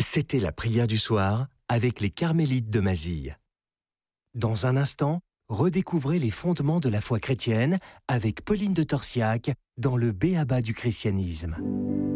C'était la prière du soir avec les Carmélites de Mazille. Dans un instant, redécouvrez les fondements de la foi chrétienne avec Pauline de Torsiac dans le B.A.B.A. du christianisme.